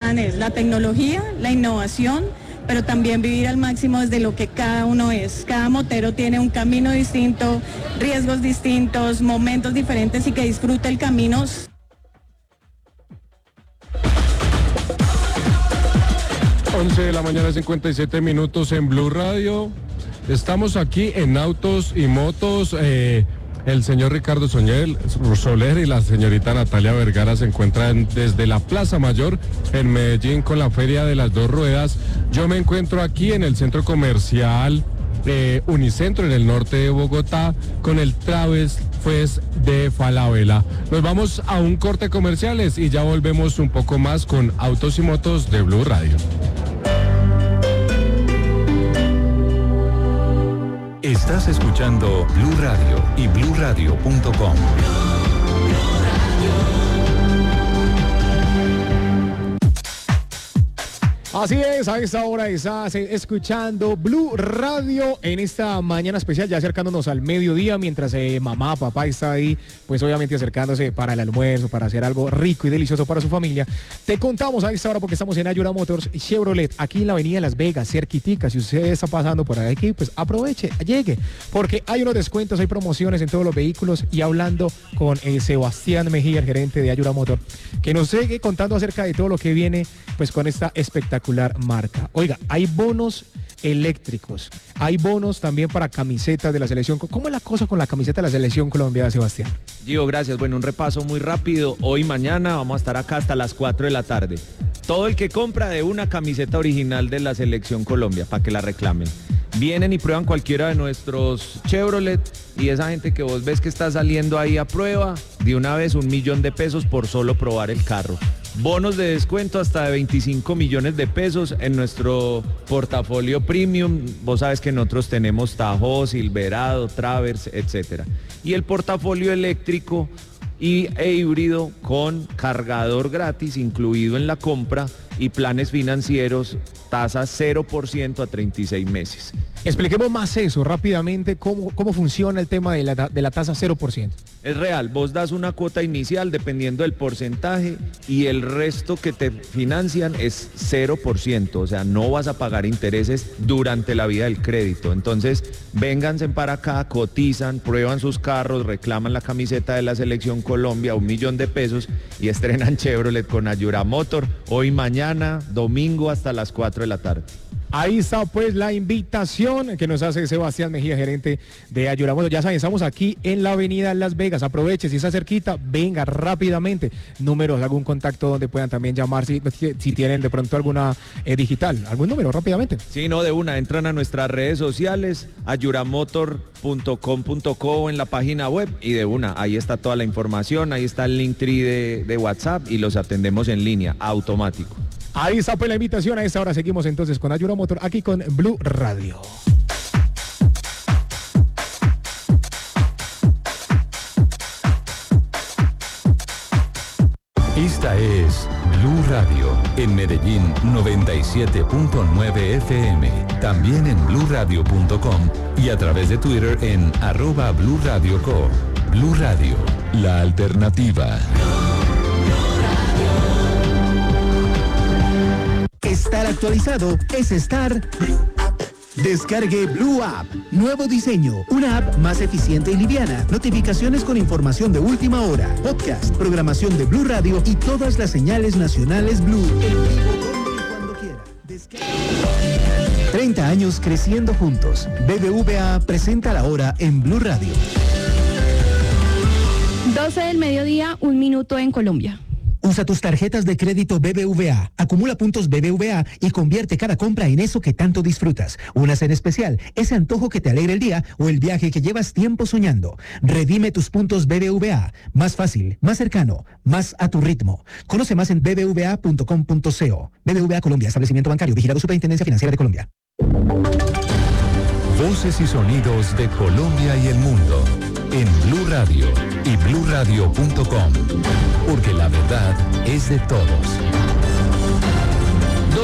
plan es la tecnología, la innovación, pero también vivir al máximo desde lo que cada uno es. Cada motero tiene un camino distinto, riesgos distintos, momentos diferentes y que disfrute el camino. 11 de la mañana, 57 minutos en Blue Radio. Estamos aquí en Autos y Motos. El señor Ricardo Soler y la señorita Natalia Vergara se encuentran desde la Plaza Mayor en Medellín con la Feria de las Dos Ruedas. Yo me encuentro aquí en el centro comercial Unicentro, en el norte de Bogotá, con el Travel Fest de Falabella. Nos vamos a un corte comerciales y ya volvemos un poco más con Autos y Motos de Blue Radio. Estás escuchando Blue Radio y BlueRadio.com. Así es, a esta hora estás escuchando Blue Radio en esta mañana especial, ya acercándonos al mediodía, mientras mamá, papá está ahí, pues obviamente acercándose para el almuerzo, para hacer algo rico y delicioso para su familia. Te contamos a esta hora porque estamos en Ayura Motors Chevrolet, aquí en la avenida Las Vegas, cerquitica. Si usted está pasando por aquí, pues aproveche, llegue, porque hay unos descuentos, hay promociones en todos los vehículos. Y hablando con Sebastián Mejía, el gerente de Ayura Motors, que nos sigue contando acerca de todo lo que viene pues con esta espectacular marca. Oiga, hay bonos eléctricos, hay bonos también para camisetas de la selección. ¿Cómo es la cosa con la camiseta de la selección Colombia, Sebastián? Gio, gracias. Bueno, un repaso muy rápido. Hoy y mañana vamos a estar acá hasta las 4 de la tarde. Todo el que compra de una camiseta original de la selección Colombia, para que la reclamen. Vienen y prueban cualquiera de nuestros Chevrolet y esa gente que vos ves que está saliendo ahí a prueba, de una vez $1.000.000 por solo probar el carro. Bonos de descuento hasta de 25 millones de pesos en nuestro portafolio premium. Vos sabes que nosotros tenemos Tahoe, Silverado, Traverse, etcétera. Y el portafolio eléctrico e híbrido con cargador gratis incluido en la compra y planes financieros, tasa 0% a 36 meses. Expliquemos más eso rápidamente, cómo funciona el tema de la tasa 0%. Es real, vos das una cuota inicial dependiendo del porcentaje y el resto que te financian es 0%, o sea, no vas a pagar intereses durante la vida del crédito. Entonces, vénganse para acá, cotizan, prueban sus carros, reclaman la camiseta de la Selección Colombia, $1.000.000 y estrenan Chevrolet con Ayura Motor hoy, mañana, domingo hasta las 4 de la tarde. Ahí está pues la invitación que nos hace Sebastián Mejía, gerente de Ayura Motor. Ya saben, estamos aquí en la avenida Las Vegas. Aproveche, si está cerquita, venga rápidamente. Números, algún contacto donde puedan también llamar si tienen de pronto alguna digital. ¿Algún número rápidamente? Sí, no, de una. Entran a nuestras redes sociales, ayuramotor.com.co en la página web y de una. Ahí está toda la información, ahí está el Linktree de WhatsApp y los atendemos en línea, automático. Ahí está pues la invitación. A esta hora seguimos entonces con Ayura Motor aquí con Blue Radio. Esta es Blue Radio en Medellín 97.9 FM. También en BlueRadio.com y a través de Twitter en @BlueRadioCo. Blue Radio, la alternativa. Estar actualizado es estar... Descargue Blue App. Nuevo diseño. Una app más eficiente y liviana. Notificaciones con información de última hora. Podcast, programación de Blue Radio y todas las señales nacionales Blue. En vivo, donde y cuando quiera. Descargue. 30 años creciendo juntos. BBVA presenta la hora en Blue Radio. 12 del mediodía, 1 minuto en Colombia. Usa tus tarjetas de crédito BBVA, acumula puntos BBVA y convierte cada compra en eso que tanto disfrutas. Una cena especial, ese antojo que te alegra el día o el viaje que llevas tiempo soñando. Redime tus puntos BBVA. Más fácil, más cercano, más a tu ritmo. Conoce más en bbva.com.co. BBVA Colombia, establecimiento bancario, vigilado Superintendencia Financiera de Colombia. Voces y sonidos de Colombia y el mundo en Blue Radio y BlueRadio.com, porque la verdad es de todos.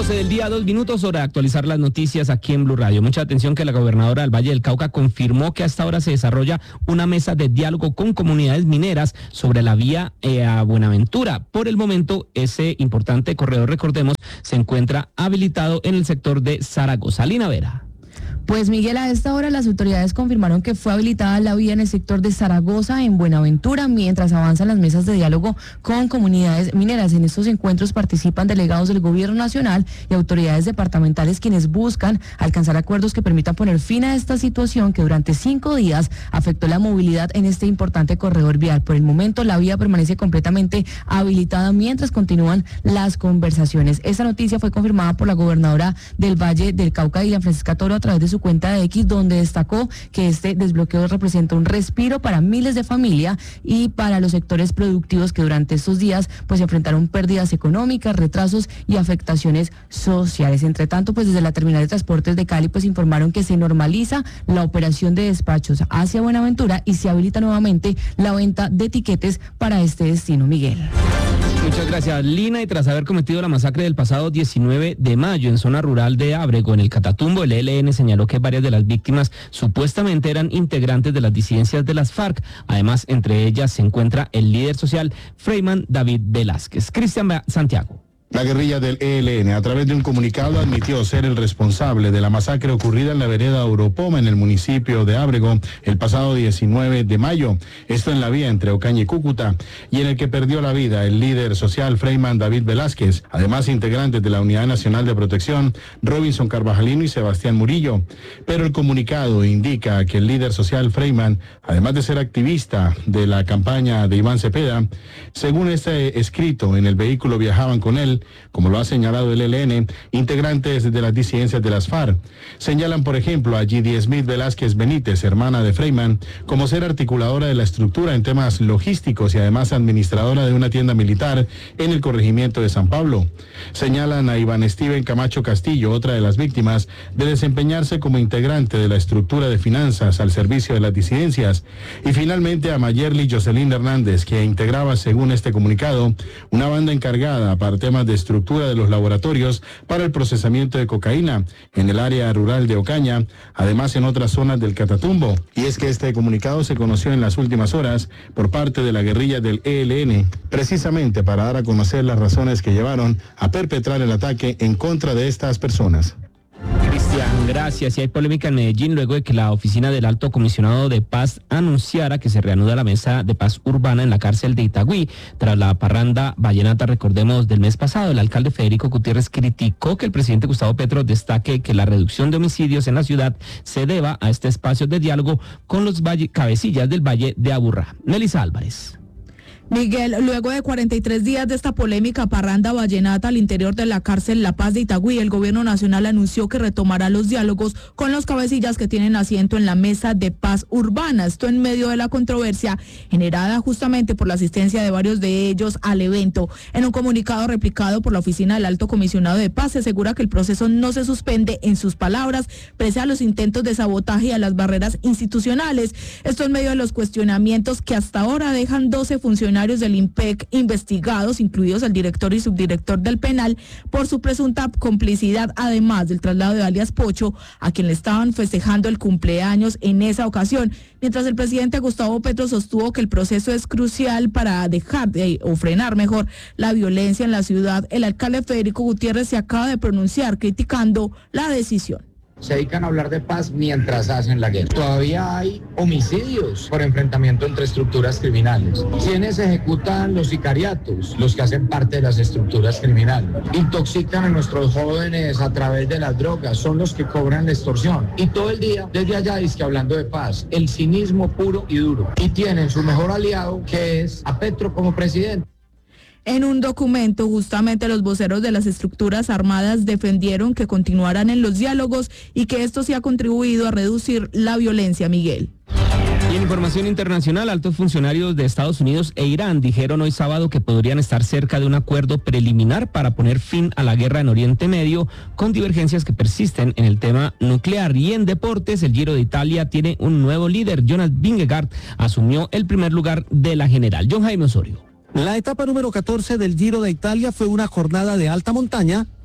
12 del día, 2 minutos, hora de actualizar las noticias aquí en Blue Radio. Mucha atención que la gobernadora del Valle del Cauca confirmó que hasta ahora se desarrolla una mesa de diálogo con comunidades mineras sobre la vía a Buenaventura. Por el momento, ese importante corredor, recordemos, se encuentra habilitado en el sector de Zaragoza. Lina Vera. Pues Miguel, a esta hora las autoridades confirmaron que fue habilitada la vía en el sector de Zaragoza, en Buenaventura, mientras avanzan las mesas de diálogo con comunidades mineras. En estos encuentros participan delegados del gobierno nacional y autoridades departamentales, quienes buscan alcanzar acuerdos que permitan poner fin a esta situación que durante 5 días afectó la movilidad en este importante corredor vial. Por el momento la vía permanece completamente habilitada mientras continúan las conversaciones. Esta noticia fue confirmada por la gobernadora del Valle del Cauca, Dilian Francisca Toro, a través de su cuenta de X, donde destacó que este desbloqueo representa un respiro para miles de familias y para los sectores productivos que durante estos días pues se enfrentaron pérdidas económicas, retrasos y afectaciones sociales. Entre tanto, pues desde la terminal de transportes de Cali pues informaron que se normaliza la operación de despachos hacia Buenaventura y se habilita nuevamente la venta de tiquetes para este destino. Miguel. Muchas gracias, Lina. Y tras haber cometido la masacre del pasado 19 de mayo en zona rural de Ábrego, en el Catatumbo, el ELN señaló que varias de las víctimas supuestamente eran integrantes de las disidencias de las FARC. Además, entre ellas se encuentra el líder social Freyman David Velázquez. Cristian Santiago. La guerrilla del ELN, a través de un comunicado, admitió ser el responsable de la masacre ocurrida en la vereda Oropoma, en el municipio de Ábrego, el pasado 19 de mayo. Esto en la vía entre Ocaña y Cúcuta, y en el que perdió la vida el líder social Freyman David Velázquez, además integrantes de la Unidad Nacional de Protección, Robinson Carvajalino y Sebastián Murillo. Pero el comunicado indica que el líder social Freyman, además de ser activista de la campaña de Iván Cepeda, según este escrito, en el vehículo viajaban con él, como lo ha señalado el ELN, integrantes de las disidencias de las FARC. Señalan, por ejemplo, a G.D. Smith Velázquez Benítez, hermana de Freyman, como ser articuladora de la estructura en temas logísticos y además administradora de una tienda militar en el corregimiento de San Pablo. Señalan a Iván Steven Camacho Castillo, otra de las víctimas, de desempeñarse como integrante de la estructura de finanzas al servicio de las disidencias. Y finalmente a Mayerly Jocelyn Hernández, que integraba, según este comunicado, una banda encargada para temas de estructura de los laboratorios para el procesamiento de cocaína en el área rural de Ocaña, además en otras zonas del Catatumbo. Y es que este comunicado se conoció en las últimas horas por parte de la guerrilla del ELN, precisamente para dar a conocer las razones que llevaron a perpetrar el ataque en contra de estas personas. Cristian, gracias. Y hay polémica en Medellín luego de que la oficina del Alto Comisionado de Paz anunciara que se reanuda la mesa de paz urbana en la cárcel de Itagüí. Tras la parranda vallenata, recordemos, del mes pasado, el alcalde Federico Gutiérrez criticó que el presidente Gustavo Petro destaque que la reducción de homicidios en la ciudad se deba a este espacio de diálogo con los cabecillas del Valle de Aburrá. Melissa Álvarez. Miguel, luego de 43 días de esta polémica parranda vallenata al interior de la cárcel La Paz de Itagüí, el gobierno nacional anunció que retomará los diálogos con los cabecillas que tienen asiento en la mesa de paz urbana. Esto en medio de la controversia generada justamente por la asistencia de varios de ellos al evento. En un comunicado replicado por la oficina del Alto Comisionado de Paz, se asegura que el proceso no se suspende, en sus palabras, pese a los intentos de sabotaje y a las barreras institucionales. Esto en medio de los cuestionamientos que hasta ahora dejan 12 funcionarios del IMPEC investigados, incluidos el director y subdirector del penal, por su presunta complicidad, además del traslado de alias Pocho, a quien le estaban festejando el cumpleaños en esa ocasión. Mientras el presidente Gustavo Petro sostuvo que el proceso es crucial para dejar o frenar mejor la violencia en la ciudad, el alcalde Federico Gutiérrez se acaba de pronunciar criticando la decisión. Se dedican a hablar de paz mientras hacen la guerra. Todavía hay homicidios por enfrentamiento entre estructuras criminales. ¿Quiénes ejecutan los sicariatos? Los que hacen parte de las estructuras criminales. Intoxican a nuestros jóvenes a través de las drogas, son los que cobran la extorsión. Y todo el día, desde allá, dice que hablando de paz, el cinismo puro y duro. Y tienen su mejor aliado, que es a Petro como presidente. En un documento, justamente los voceros de las estructuras armadas defendieron que continuarán en los diálogos y que esto sí ha contribuido a reducir la violencia, Miguel. Y en información internacional, altos funcionarios de Estados Unidos e Irán dijeron hoy sábado que podrían estar cerca de un acuerdo preliminar para poner fin a la guerra en Oriente Medio, con divergencias que persisten en el tema nuclear. Y en deportes, el Giro de Italia tiene un nuevo líder. Jonas Vingegaard asumió el primer lugar de la general. John Jaime Osorio. La etapa número 14 del Giro de Italia fue una jornada de alta montaña,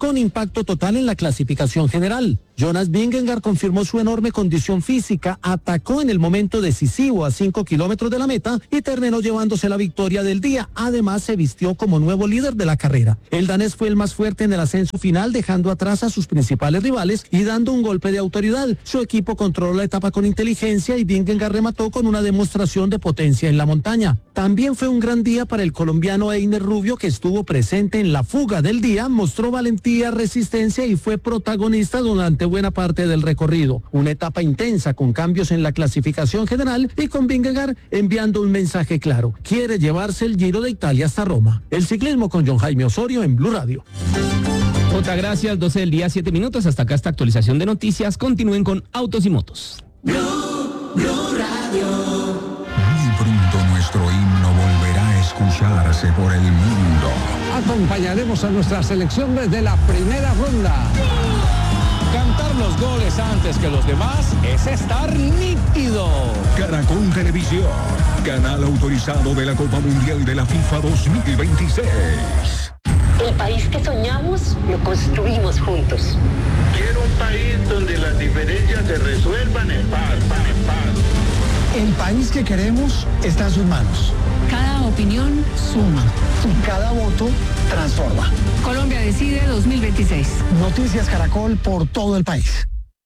con impacto total en la clasificación general. Jonas Vingegaard confirmó su enorme condición física, atacó en el momento decisivo a 5 kilómetros de la meta y terminó llevándose la victoria del día. Además, se vistió como nuevo líder de la carrera. El danés fue el más fuerte en el ascenso final, dejando atrás a sus principales rivales y dando un golpe de autoridad. Su equipo controló la etapa con inteligencia y Vingegaard remató con una demostración de potencia en la montaña. También fue un gran día para el colombiano Einer Rubio, que estuvo presente en la fuga del día, mostró valentía, resistencia y fue protagonista durante buena parte del recorrido. Una etapa intensa con cambios en la clasificación general y con Vingegaard enviando un mensaje claro: quiere llevarse el Giro de Italia hasta Roma. El ciclismo con John Jaime Osorio en Blue Radio. Jota, gracias. 12 del día, 7 minutos. Hasta acá esta actualización de noticias. Continúen con Autos y Motos. Blue Radio. Muy pronto nuestro himno volverá a escucharse por el mundo. Acompañaremos a nuestra selección desde la primera ronda. Cantar los goles antes que los demás es estar nítido. Caracol Televisión, canal autorizado de la Copa Mundial de la FIFA 2026. El país que soñamos lo construimos juntos. Quiero un país donde las diferencias se resuelvan en paz. El país que queremos está en sus manos. Cada opinión suma. Y cada voto transforma. Colombia decide 2026. Noticias Caracol por todo el país.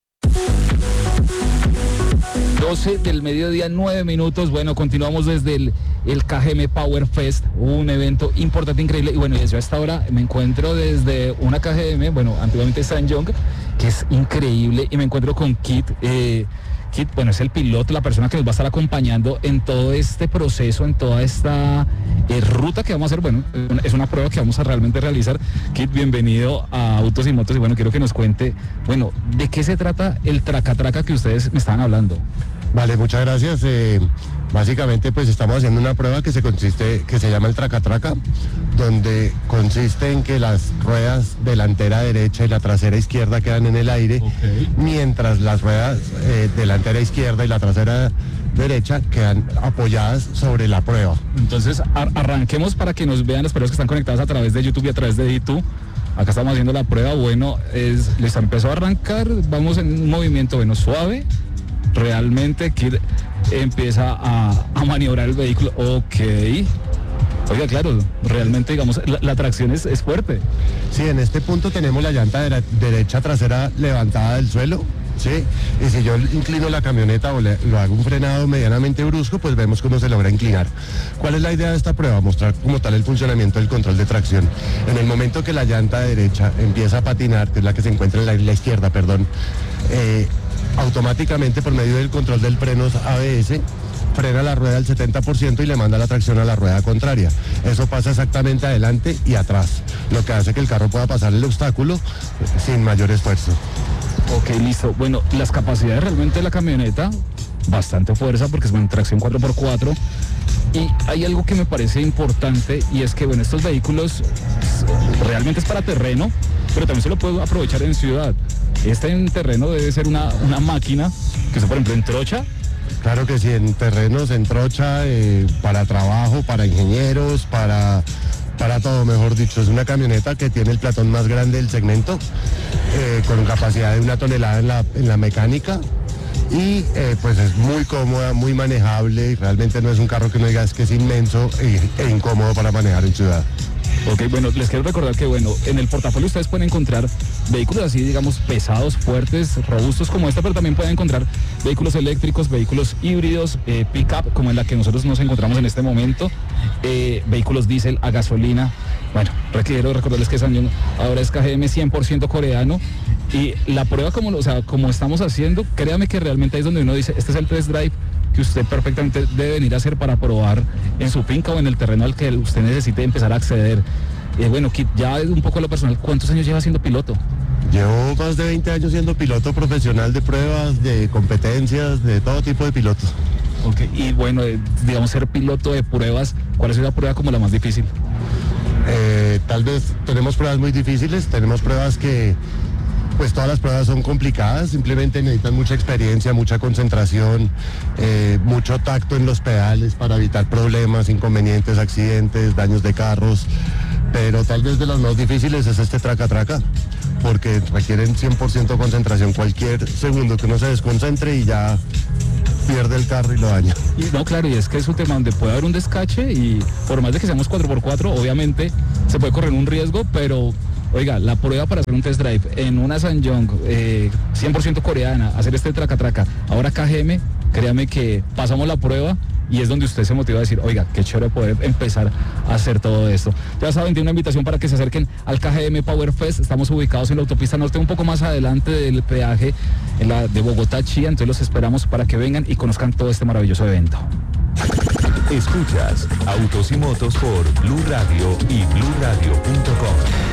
12 del mediodía, 9 minutos. Bueno, continuamos desde el KGM Power Fest, un evento importante, increíble. Y bueno, yo a esta hora me encuentro desde una KGM, bueno, antiguamente St. John, que es increíble, y me encuentro con Kit. Kit, bueno, es el piloto, la persona que nos va a estar acompañando en todo este proceso, en toda esta ruta que vamos a hacer. Bueno, es una prueba que vamos a realmente realizar. Kit, bienvenido a Autos y Motos, y bueno, quiero que nos cuente, bueno, ¿de qué se trata el traca-traca que ustedes me estaban hablando? Vale, muchas gracias. Básicamente pues estamos haciendo una prueba que se llama el traca-traca, donde consiste en que las ruedas delantera derecha y la trasera izquierda quedan en el aire, mientras las ruedas delantera izquierda y la trasera derecha quedan apoyadas sobre la prueba. Entonces arranquemos para que nos vean las personas que están conectadas a través de YouTube y a través de YouTube. Acá estamos haciendo la prueba. Bueno, les empezó a arrancar, vamos en un movimiento, bueno, suave. Realmente Kid empieza a maniobrar el vehículo. Ok. Oiga, claro, realmente, digamos, la tracción es fuerte. Sí, en este punto tenemos la llanta derecha trasera levantada del suelo, ¿sí? Y si yo inclino la camioneta o lo hago un frenado medianamente brusco, pues vemos cómo se logra inclinar. ¿Cuál es la idea de esta prueba? Mostrar como tal el funcionamiento del control de tracción. En el momento que la llanta derecha empieza a patinar, que es la que se encuentra en la izquierda, automáticamente por medio del control del frenos ABS frena la rueda al 70% y le manda la tracción a la rueda contraria. Eso pasa exactamente adelante y atrás, lo que hace que el carro pueda pasar el obstáculo sin mayor esfuerzo. Ok, listo. Bueno, las capacidades realmente de la camioneta, bastante fuerza porque es una tracción 4x4. Y hay algo que me parece importante, y es que, bueno, estos vehículos realmente es para terreno, pero también se lo puedo aprovechar en ciudad. En terreno debe ser una máquina que está, por ejemplo, en trocha. Claro que sí, en terrenos, en trocha, para trabajo, para ingenieros, para todo, mejor dicho. Es una camioneta que tiene el platón más grande del segmento, con capacidad de 1 tonelada en la mecánica. Y pues es muy cómoda, muy manejable, y realmente no es un carro que no digas que es inmenso e incómodo para manejar en ciudad. Ok, bueno, les quiero recordar que, bueno, en el portafolio ustedes pueden encontrar vehículos así, digamos, pesados, fuertes, robustos como esta, pero también pueden encontrar vehículos eléctricos, vehículos híbridos, pick-up, como en la que nosotros nos encontramos en este momento, vehículos diésel a gasolina. Bueno, quiero recordarles que Sanyon ahora es KGM 100% coreano, y la prueba como estamos haciendo, créame que realmente ahí es donde uno dice, este es el test drive que usted perfectamente debe venir a hacer para probar en su finca o en el terreno al que usted necesite empezar a acceder. Bueno, Kit, ya un poco a lo personal, ¿cuántos años lleva siendo piloto? Llevo más de 20 años siendo piloto profesional de pruebas, de competencias, de todo tipo de pilotos. Ok, y bueno, digamos, ser piloto de pruebas, ¿cuál es la prueba como la más difícil? Tal vez tenemos pruebas muy difíciles, tenemos pruebas que pues todas las pruebas son complicadas, simplemente necesitan mucha experiencia, mucha concentración, mucho tacto en los pedales para evitar problemas, inconvenientes, accidentes, daños de carros. pero tal vez de las más difíciles es este traca-traca, porque requieren 100% concentración. Cualquier segundo que uno se desconcentre y ya pierde el carro y lo daña. Y no, claro, y es que es un tema donde puede haber un descache y por más de que seamos 4x4, obviamente se puede correr un riesgo, pero oiga, la prueba para hacer un test drive en una Sanyong 100% coreana, hacer este traca-traca, ahora KGM, créame que pasamos la prueba y es donde usted se motiva a decir, oiga, qué chévere poder empezar a hacer todo esto. Ya saben, tiene una invitación para que se acerquen al KGM Power Fest. Estamos ubicados en la autopista norte, un poco más adelante del peaje en la de Bogotá-Chía, entonces los esperamos para que vengan y conozcan todo este maravilloso evento. Escuchas Autos y Motos por Blue Radio y BlueRadio.com.